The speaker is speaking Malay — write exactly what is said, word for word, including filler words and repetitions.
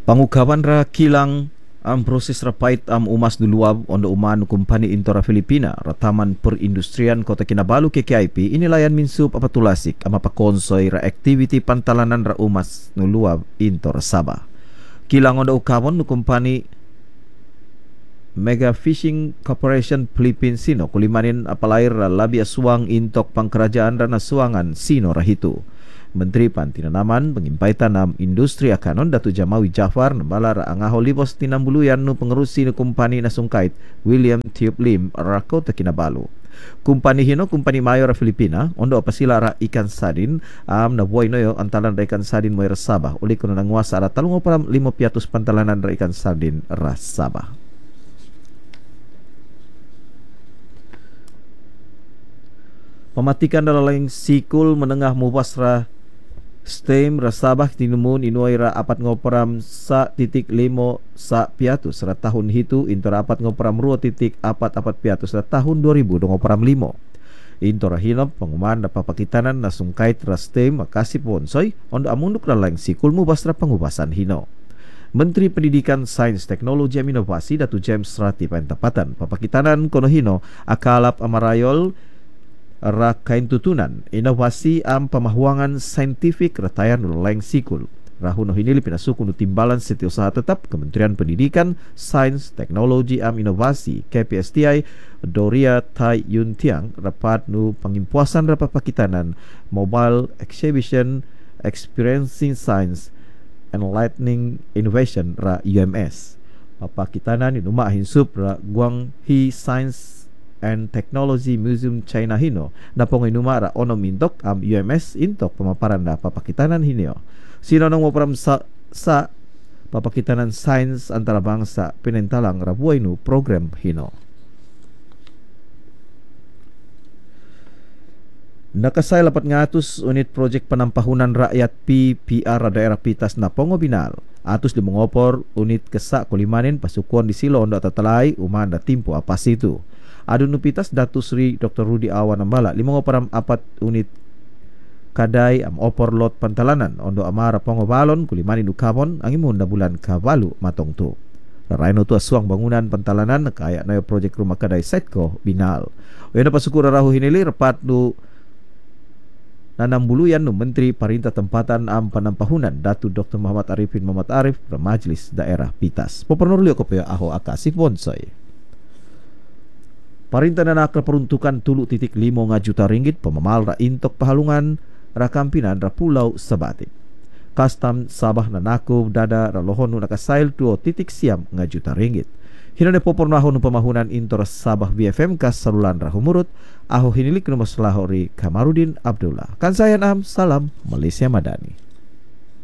Pangukawan ra kilang ang proses rapait am umas duluab ondo uman kumpani Intora Filipina rataman perindustrian Kota Kinabalu K K I P inilayan minsup apatulasik ama pakonsoy ra activity pantalanan ra umas nuluab Intora Sabah. Kilang ondo ukawon nu kumpani Mega Fishing Corporation Philippines Sino kulimanin apalair ra labi aswang intok pangkerajaan ra nasuangan Sino rahitu. Menteri Pantinanaman pengimpaitan nam industri akanon Datu Jamawi Jafar nambala ra angaho libos tinambuluyan nu pengerusi nu kumpani nasungkait William Tiup Lim rako Kinabalu. Kumpani hino kumpani mayor Filipina ondo apasila ra ikan sadin am na buhay noyo antalan ra ikan sadin mo Sabah uli kuno nanguasa ra talungo para lima piatus pantalanan ra ikan sadin ra Sabah. Pematikan dalam sikul menengah mubasra STEM rasabah tinumun inuai ra apat ngoperam sa titik limo sa piatus ra tahun hitu intora apat ngoperam rua titik apat apat piatus ra tahun dua ribu dua ngoperam limo. Intora hinop penguman da papakitanan na sungkait ra STEM makasih ponsoy ondo amunduk ra laing sikul mubasra pengubasan hino. Menteri Pendidikan Sains Teknologi dan Inovasi Datu James Rati Pentapatan papakitanan kono hino akalap amarayol rakain tutunan inovasi am pemahuangan saintifik ratayan lain sikul rahuno hinili pinasuku nu timbalan setiausaha tetap Kementerian Pendidikan Sains Teknologi am Inovasi K P S T I Doria Tai Yun Tiang rapat nu pengimpuasan rapat pakitanan Mobile Exhibition Experiencing Science Enlightening Innovation ra U M S papakitanan inuma hinsup ra Guanghi Science and Technology Museum China hino na ponginumara ono mintok am U M S intok pemaparan da papakitanan hinio sino nang moparam sa, sa papakitanan sains antara bangsa pinentalang rabuay nu program hino. Nakasay lapat ngatus unit projek penampahunan rakyat P P R daerah Pitas na Pongo Binal atus di mengopor unit kesak kulimanin pasukuan di silo ondo tatalai umanda timpo apa situ. Adu nupitas Datu Sri Doktor Rudi Awan Ambala lima ngoparam apat unit kadai am opor lot pantalanan ondo amara pongo balon kulimani dukabon angimun da bulan kabalu matong tu. Raino tu asuang bangunan pantalanan kaya na projek rumah kadai Setko Binal. Oyana pasukura rahu hinili repat nu nanam buluyan nu Menteri Parintah Tempatan am Panampahunan Datu Doktor Muhammad Arifin Muhammad Arif Majlis Daerah Pitas. Popernur liu kopeo aho akasih bonsai. Parintah na peruntukan tulu titik limo nga juta ringgit pemamal ra intok pahalungan ra kampinan ra pulau Sabatik. Kastam Sabah na naku dada ra lohon nu nakasail tuo titik siam nga juta ringgit. Hinane popornahon nu pemahunan intor Sabah B F M kas salulan ra humurut aho hinilik nu maslahori Kamarudin Abdullah. Kan saya am salam Malaysia Madani.